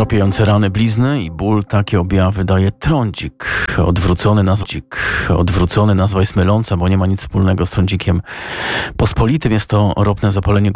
Tropiące rany, blizny i ból, takie objawy daje trądzik. Odwrócony nazwa jest myląca, bo nie ma nic wspólnego z trądzikiem pospolitym. Jest to ropne zapalenie